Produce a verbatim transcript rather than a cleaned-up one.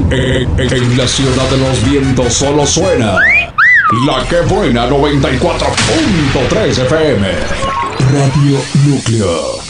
En, en- en la ciudad de los vientos solo suena La Que Buena noventa y cuatro punto tres F M. Radio Núcleo.